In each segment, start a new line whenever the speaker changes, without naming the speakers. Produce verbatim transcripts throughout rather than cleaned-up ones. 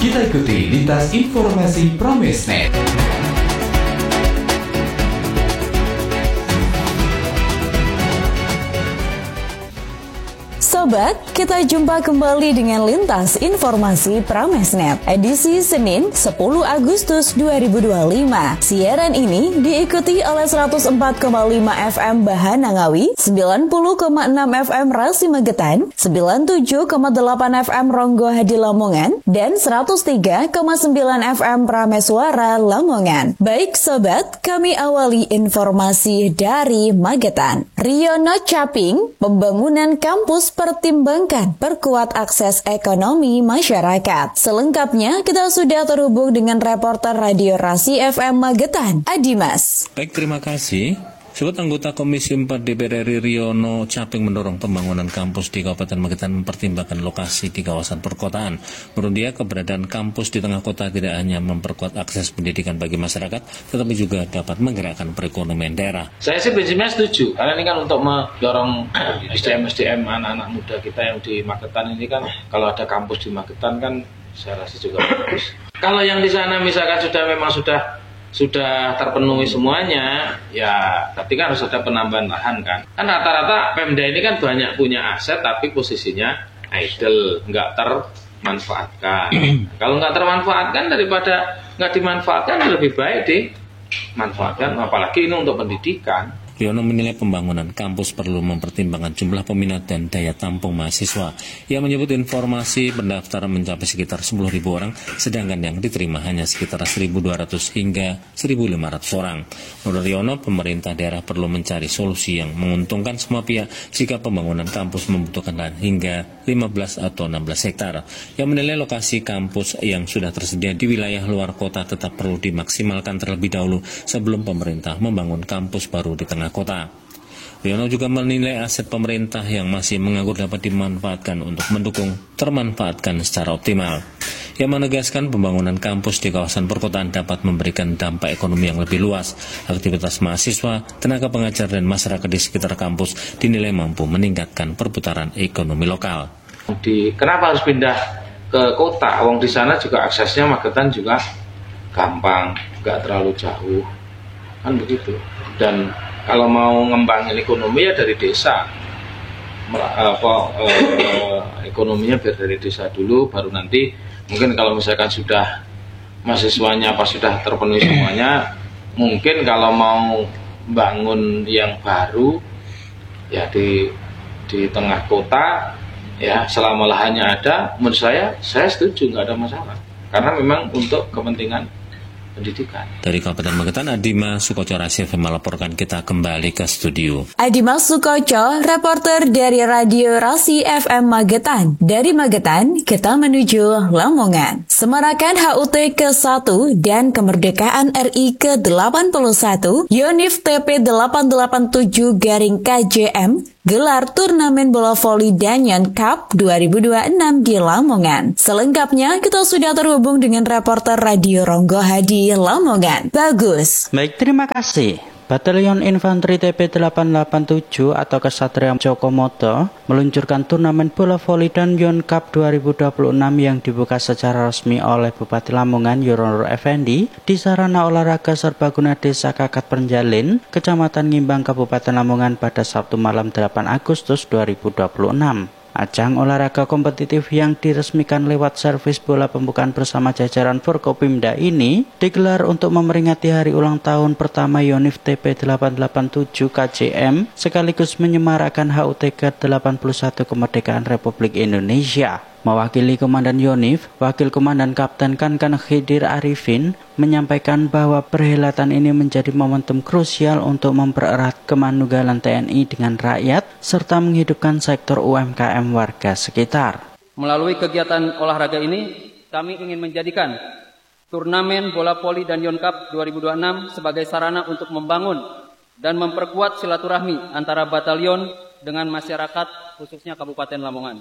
Kita ikuti lintas informasi Pramesnet.
Sobat, kita jumpa kembali dengan Lintas Informasi Pramesnet, edisi Senin sepuluh Agustus dua ribu dua puluh lima. Siaran ini diikuti oleh seratus empat koma lima F M Bahanangawi, sembilan puluh koma enam F M Rasi Magetan, sembilan puluh tujuh koma delapan F M Ronggo Hadi Lamongan, dan seratus tiga koma sembilan F M Prameswara Lamongan. Baik sobat, kami awali informasi dari Magetan. Riono Caping, pembangunan kampus pertimbangkan perkuat akses ekonomi masyarakat. Selengkapnya kita sudah terhubung dengan reporter Radio Rasi F M Magetan, Adimas.
Baik, terima kasih. Sobat, anggota Komisi empat D P R R I Riono Caping mendorong pembangunan kampus di Kabupaten Magetan mempertimbangkan lokasi di kawasan perkotaan. Menurut dia, keberadaan kampus di tengah kota tidak hanya memperkuat akses pendidikan bagi masyarakat, tetapi juga dapat menggerakkan perekonomian daerah.
Saya sih prinsipnya setuju, karena ini kan untuk mendorong S D M S D M anak-anak muda kita yang di Magetan ini kan, kalau ada kampus di Magetan kan saya rasa juga bagus. Kalau yang di sana misalkan sudah memang sudah sudah terpenuhi semuanya, ya tapi kan harus ada penambahan lahan kan. Kan rata-rata Pemda ini kan banyak punya aset tapi posisinya idle, nggak termanfaatkan. Kalau nggak termanfaatkan, daripada nggak dimanfaatkan lebih baik dimanfaatkan, apalagi ini untuk pendidikan.
Riono menilai pembangunan kampus perlu mempertimbangkan jumlah peminat dan daya tampung mahasiswa. Ia menyebut informasi pendaftaran mencapai sekitar sepuluh ribu orang, sedangkan yang diterima hanya sekitar seribu dua ratus hingga seribu lima ratus orang. Menurut Riono, pemerintah daerah perlu mencari solusi yang menguntungkan semua pihak jika pembangunan kampus membutuhkan lahan hingga lima belas atau enam belas hektar. Ia menilai lokasi kampus yang sudah tersedia di wilayah luar kota tetap perlu dimaksimalkan terlebih dahulu sebelum pemerintah membangun kampus baru di tengah kota. Riono juga menilai aset pemerintah yang masih menganggur dapat dimanfaatkan untuk mendukung termanfaatkan secara optimal. Ia menegaskan pembangunan kampus di kawasan perkotaan dapat memberikan dampak ekonomi yang lebih luas. Aktivitas mahasiswa, tenaga pengajar, dan masyarakat di sekitar kampus dinilai mampu meningkatkan perputaran ekonomi lokal.
Di, kenapa harus pindah ke kota? Wong di sana juga aksesnya Magetan juga gampang, nggak terlalu jauh, kan begitu. Dan kalau mau ngembangin ekonomi ya dari desa, apa, eh, ekonominya biar dari desa dulu, baru nanti mungkin kalau misalkan sudah mahasiswanya pas sudah terpenuhi semuanya, mungkin kalau mau bangun yang baru ya di di tengah kota ya, selama lahannya ada, menurut saya saya setuju, nggak ada masalah, karena memang untuk kepentingan pendidikan.
Dari Kabupaten Magetan, Adima Sukoco Rasi F M melaporkan. Kita kembali ke studio.
Adima Sukoco, reporter dari Radio Rasi F M Magetan. Dari Magetan, kita menuju Lamongan. Semarakan H U T ke satu dan kemerdekaan R I ke delapan puluh satu, Yonif T P delapan delapan tujuh garing K J M gelar turnamen bola voli Danyon Cup dua ribu dua puluh enam di Lamongan. Selengkapnya kita sudah terhubung dengan reporter Radio Ronggo Hadi Lamongan. Bagus.
Baik, terima kasih. Batalion Infanteri T P delapan delapan tujuh atau Kesatria Jokomoto meluncurkan turnamen bola voli Danyon Cup dua ribu dua puluh enam yang dibuka secara resmi oleh Bupati Lamongan Yuronur Effendi di Sarana Olahraga Serbaguna Desa Kakat Penjalin, Kecamatan Ngimbang, Kabupaten Lamongan pada Sabtu malam delapan Agustus dua ribu dua puluh enam. Ajang olahraga kompetitif yang diresmikan lewat servis bola pembukaan bersama jajaran Forkopimda ini digelar untuk memperingati hari ulang tahun pertama Yonif T P delapan delapan tujuh K J M sekaligus menyemarakan H U T ke delapan puluh satu kemerdekaan Republik Indonesia. Mewakili Komandan Yonif, Wakil Komandan Kapten Kankan Khidir Arifin menyampaikan bahwa perhelatan ini menjadi momentum krusial untuk mempererat kemanunggalan T N I dengan rakyat serta menghidupkan sektor U M K M warga sekitar.
Melalui kegiatan olahraga ini, kami ingin menjadikan turnamen bola voli Danyon Cup dua ribu dua puluh enam sebagai sarana untuk membangun dan memperkuat silaturahmi antara batalion dengan masyarakat khususnya Kabupaten Lamongan.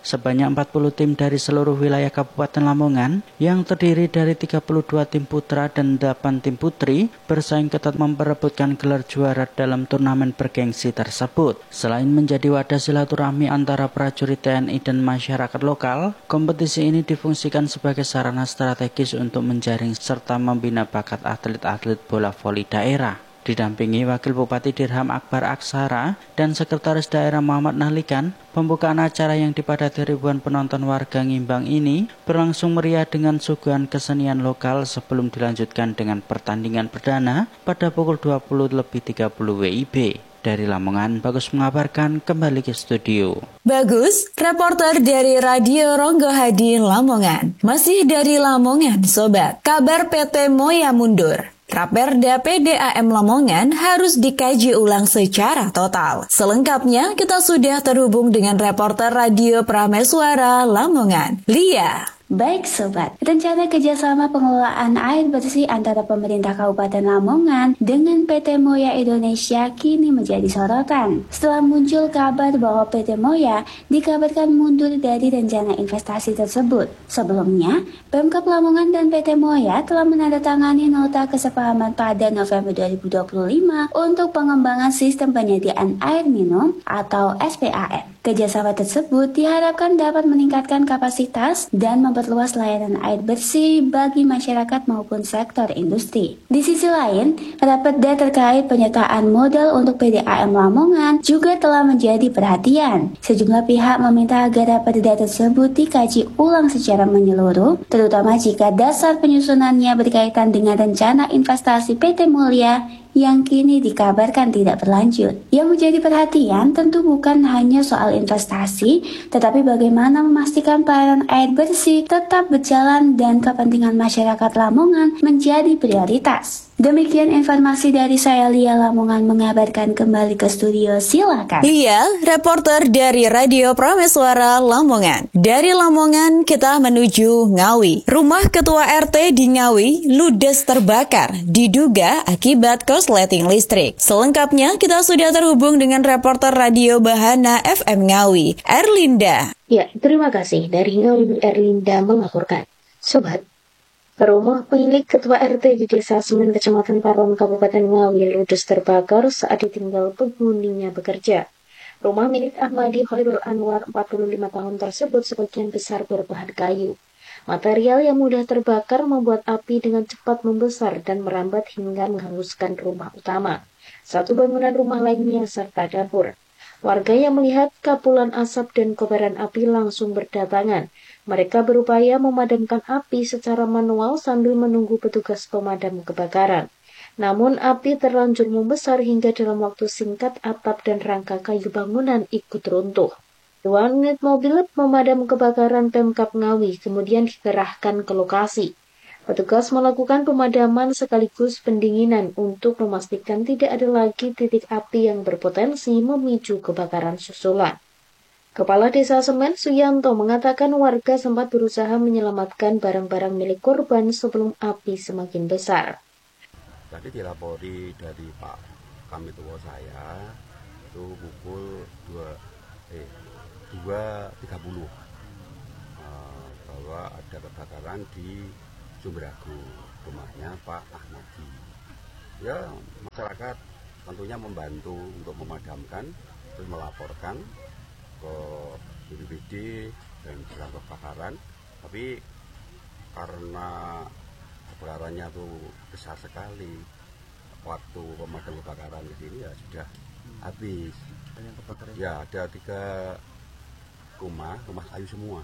sebanyak empat puluh tim dari seluruh wilayah Kabupaten Lamongan yang terdiri dari tiga puluh dua tim putra dan delapan tim putri bersaing ketat memperebutkan gelar juara dalam turnamen bergengsi tersebut. Selain menjadi wadah silaturahmi antara prajurit T N I dan masyarakat lokal, kompetisi ini difungsikan sebagai sarana strategis untuk menjaring serta membina bakat atlet-atlet bola voli daerah. Didampingi Wakil Bupati Dirham Akbar Aksara dan Sekretaris Daerah Muhammad Nahlikan, pembukaan acara yang dipadati ribuan penonton warga Ngimbang ini berlangsung meriah dengan suguhan kesenian lokal sebelum dilanjutkan dengan pertandingan perdana pada pukul dua puluh lebih tiga puluh W I B. Dari Lamongan, Bagus mengabarkan, kembali ke studio.
Bagus, reporter dari Radio Ronggo Hadi Lamongan. Masih dari Lamongan, Sobat. Kabar P T Moya mundur. Raperda P D A M Lamongan harus dikaji ulang secara total. Selengkapnya kita sudah terhubung dengan reporter Radio Prameswara Lamongan, Lia.
Baik Sobat, rencana kerjasama pengelolaan air bersih antara pemerintah Kabupaten Lamongan dengan P T Moya Indonesia kini menjadi sorotan. Setelah muncul kabar bahwa P T Moya dikabarkan mundur dari rencana investasi tersebut. Sebelumnya, Pemkab Lamongan dan P T Moya telah menandatangani nota kesepahaman pada November dua ribu dua puluh lima untuk pengembangan sistem penyediaan air minum atau S P A M. Kerjasama tersebut diharapkan dapat meningkatkan kapasitas dan memperluas layanan air bersih bagi masyarakat maupun sektor industri. Di sisi lain, Raperda terkait penyertaan modal untuk P D A M Lamongan juga telah menjadi perhatian. Sejumlah pihak meminta agar Raperda tersebut dikaji ulang secara menyeluruh, terutama jika dasar penyusunannya berkaitan dengan rencana investasi P T Moya yang kini dikabarkan tidak berlanjut. Yang menjadi perhatian tentu bukan hanya soal investasi, tetapi bagaimana memastikan pelayanan air bersih tetap berjalan dan kepentingan masyarakat Lamongan menjadi prioritas. Demikian informasi dari saya, Lia Lamongan, mengabarkan. Kembali ke studio, silakan.
Lia, reporter dari Radio Prameswara Lamongan. Dari Lamongan kita menuju Ngawi. Rumah Ketua R T di Ngawi ludes terbakar, diduga akibat korsleting listrik. Selengkapnya kita sudah terhubung dengan reporter Radio Bahana F M Ngawi, Erlinda.
Ya, terima kasih. Dari Ngawi, Erlinda melaporkan. Sobat, rumah milik Ketua R T di Desa Semen, Kecamatan Paron, Kabupaten Ngawi ludes terbakar saat ditinggal penghuninya bekerja. Rumah milik Ahmadi Khairul Anwar, empat puluh lima tahun tersebut sebagian besar berbahan kayu. Material yang mudah terbakar membuat api dengan cepat membesar dan merambat hingga menghanguskan rumah utama, satu bangunan rumah lainnya serta dapur. Warga yang melihat kepulan asap dan kobaran api langsung berdatangan. Mereka berupaya memadamkan api secara manual sambil menunggu petugas pemadam kebakaran. Namun api terlanjur membesar hingga dalam waktu singkat atap dan rangka kayu bangunan ikut runtuh. Dua unit mobil pemadam kebakaran Pemkab Ngawi kemudian dikerahkan ke lokasi. Petugas melakukan pemadaman sekaligus pendinginan untuk memastikan tidak ada lagi titik api yang berpotensi memicu kebakaran susulan. Kepala Desa Semen, Suyanto, mengatakan warga sempat berusaha menyelamatkan barang-barang milik korban sebelum api semakin besar.
Tadi dilapori dari Pak kami tua saya itu pukul dua eh dua tiga puluh uh, bahwa ada kebakaran di Sumberagu, rumahnya Pak Ahmadi. Ya, masyarakat tentunya membantu untuk memadamkan, terus melaporkan ke B P B D dan bidang kebakaran. Tapi karena kebakarannya itu besar sekali, waktu pemadam kebakaran di sini ya sudah habis. Ya, ada tiga rumah, rumah kayu semua.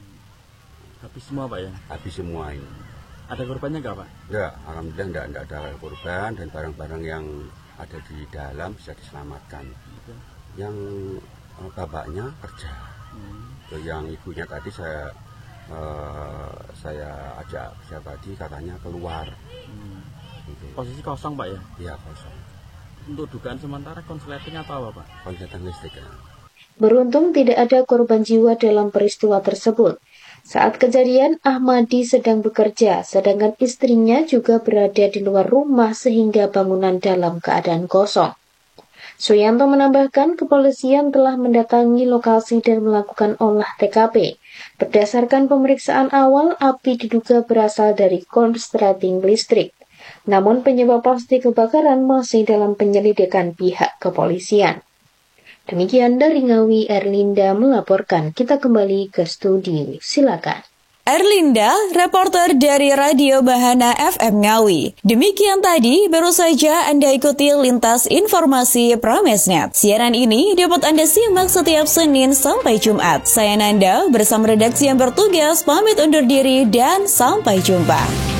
Habis semua Pak ya? Habis semua ini. Ada korbannya nggak Pak?
Enggak, alhamdulillah enggak, enggak ada korban dan barang-barang yang ada di dalam bisa diselamatkan. Oke. Yang eh, bapaknya kerja, hmm. yang ibunya tadi saya eh, saya ajak saya tadi katanya keluar.
Hmm. Gitu. Posisi kosong Pak ya?
Iya kosong.
Untuk dugaan sementara konsleting atau apa Pak?
Konsleting listrik ya.
Beruntung tidak ada korban jiwa dalam peristiwa tersebut. Saat kejadian, Ahmadi sedang bekerja, sedangkan istrinya juga berada di luar rumah sehingga bangunan dalam keadaan kosong. Suyanto menambahkan kepolisian telah mendatangi lokasi dan melakukan olah T K P. Berdasarkan pemeriksaan awal, api diduga berasal dari korsleting listrik. Namun penyebab pasti kebakaran masih dalam penyelidikan pihak kepolisian. Demikian dari Ngawi, Erlinda melaporkan. Kita kembali ke studio. Silakan.
Erlinda, reporter dari Radio Bahana F M Ngawi. Demikian tadi, baru saja Anda ikuti Lintas Informasi Pramesnet. Siaran ini dapat Anda simak setiap Senin sampai Jumat. Saya Nanda bersama redaksi yang bertugas pamit undur diri dan sampai jumpa.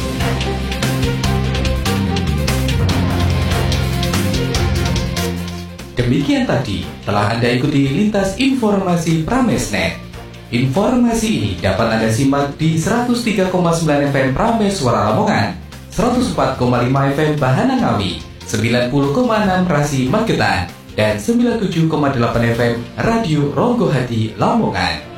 Demikian tadi telah Anda ikuti Lintas Informasi Pramesnet. Informasi ini dapat Anda simak di seratus tiga koma sembilan F M Prames Suara Lamongan, seratus empat koma lima F M Bahana Ngawi, sembilan puluh koma enam Rasi Magetan, dan sembilan puluh tujuh koma delapan F M Radio Ronggo Hati Lamongan.